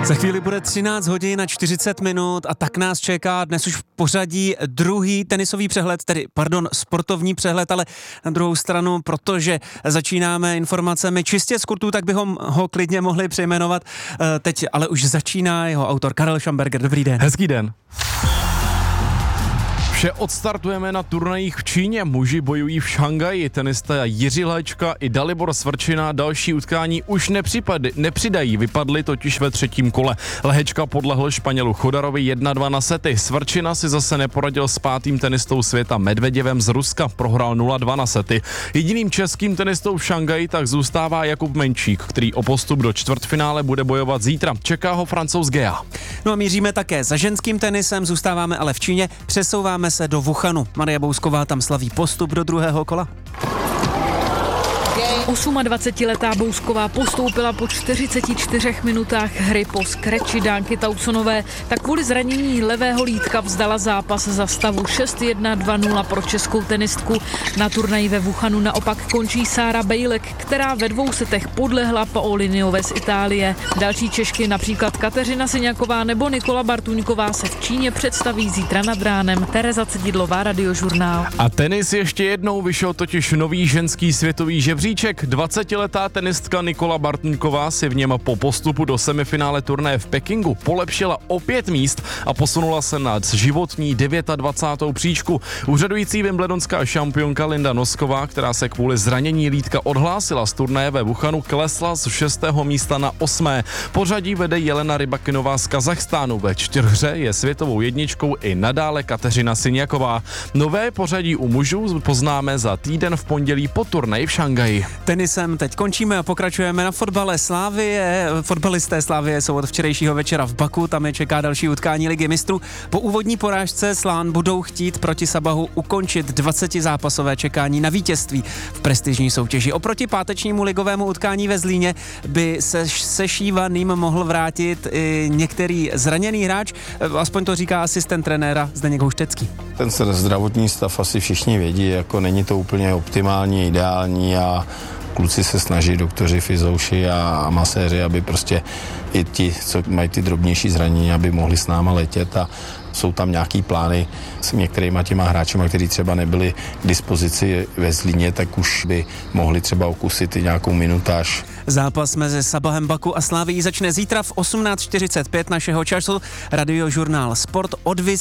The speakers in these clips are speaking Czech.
Za chvíli bude 13 hodin a 40 minut a tak nás čeká dnes už v pořadí druhý tenisový přehled, sportovní přehled, ale na druhou stranu, protože začínáme informacemi čistě z kurtu, tak bychom ho klidně mohli přejmenovat. Teď ale už začíná jeho autor Karel Schamberger. Dobrý den. Hezký den. Vše odstartujeme na turnajích v Číně. Muži bojují v Šanghaji. Tenista Jiří Lehečka i Dalibor Svrčina další utkání už nepřidají. Vypadli totiž ve třetím kole. Lehečka podlehl Španělu Chodarovi 1-2 na sety. Svrčina si zase neporadil s pátým tenistou světa Medveděvem z Ruska. Prohrál 0-2 na sety. Jediným českým tenistou v Šanghaji tak zůstává Jakub Menčík, který o postup do čtvrtfinále bude bojovat zítra. Čeká ho Francouz Gea. No a míříme také za ženským tenisem, zůstáváme ale v Číně, přesouváme se do Wuhanu. Maria Bousková tam slaví postup do druhého kola. 28letá Bousková postoupila po 44 minutách hry po skreči Dánky Tausonové, tak kvůli zranění levého lítka vzdala zápas za stavu 6-1, 2-0 pro českou tenistku. Na turnaji ve Wuhanu naopak končí Sára Bejlek, která ve dvou setech podlehla Paoliniové z Itálie. Další Češky, například Kateřina Syňaková nebo Nikola Bartuňková, se v Číně představí zítra nad ránem. Tereza Cedidlová, Radiožurnál. A tenis ještě jednou vyšel totiž nový ženský světový žebříček. 20letá tenistka Nikola Bartuňková si v něm po postupu do semifinále turnaje v Pekingu polepšila o 5 míst a posunula se nad životní 29. příčku. Úřadující wimbledonská šampionka Linda Nosková, která se kvůli zranění lítka odhlásila z turnaje ve Wuhanu, klesla z 6. místa na 8. Pořadí vede Jelena Rybakinová z Kazachstánu. Ve čtyřhře je světovou jedničkou i nadále Kateřina Syňaková. Nové pořadí u mužů poznáme za týden v pondělí po turnaji v Šanghaji. Tenisem teď končíme a pokračujeme na fotbale Slavie. Fotbalisté Slavie jsou od včerejšího večera v Baku, tam je čeká další utkání Ligy mistrů. Po úvodní porážce Slán budou chtít proti Sabahu ukončit 20zápasové čekání na vítězství v prestižní soutěži. Oproti pátečnímu ligovému utkání ve Zlíně by se sešívaným mohl vrátit i některý zraněný hráč, aspoň to říká asistent trenéra Zdeněk Houštecký. Ten zdravotní stav asi všichni vědí, jako není to úplně optimální, ideální a kluci se snaží, doktoři, fyzouši a maséři, aby prostě i ti, co mají ty drobnější zranění, aby mohli s náma letět a jsou tam nějaký plány s některýma těma hráčima, kteří třeba nebyli k dispozici ve Zlíně, tak už by mohli třeba okusit i nějakou minutáž. Zápas mezi Sabahem Baku a Slavií začne zítra v 18:45 našeho času. Radiožurnál Sport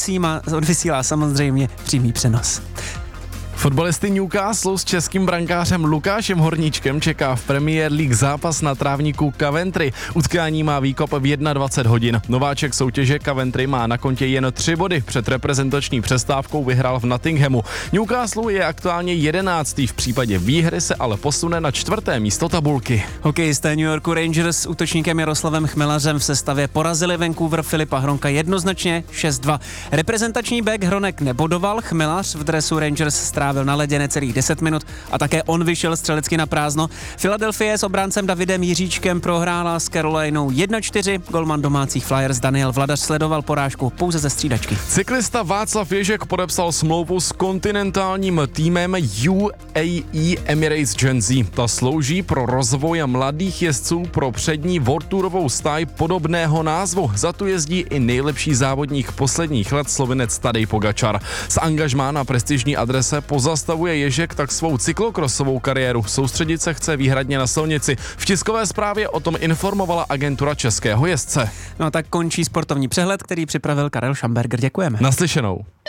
odvysílá samozřejmě přímý přenos. Fotbalisty Newcastle s českým brankářem Lukášem Horníčkem čeká v Premier League zápas na trávníku Coventry. Utkání má výkop v 21 hodin. Nováček soutěže Coventry má na kontě jen 3 body. Před reprezentační přestávkou vyhrál v Nottinghamu. Newcastle je aktuálně 11. V případě výhry se ale posune na 4. místo tabulky. Hokejisté New Yorku Rangers s útočníkem Jaroslavem Chmelařem v sestavě porazili Vancouver Filipa Hronka jednoznačně 6-2. Reprezentační back Hronek nebodoval, Chmelař v dresu Rangers strávil na ledě necelých 10 minut a také on vyšel střelecky na prázdno. Philadelphia s obráncem Davidem Jiříčkem prohrála s Carolinou 1-4. Golman domácích Flyers Daniel Vladař sledoval porážku pouze ze střídačky. Cyklista Václav Ježek podepsal smlouvu s kontinentálním týmem UAE Emirates Gen Z. Ta slouží pro rozvoj mladých jezdců pro přední World Tourovou stáj podobného názvu. Za tu jezdí i nejlepší závodník posledních let Slovinec Tadej Pogačar. Z angažmá na prestižní adrese pozastavuje Ježek tak svou cyklokrosovou kariéru. Soustředit se chce výhradně na silnici. V tiskové zprávě o tom informovala agentura českého jezdce. No a tak končí sportovní přehled, který připravil Karel Schamberger. Děkujeme. Naslyšenou.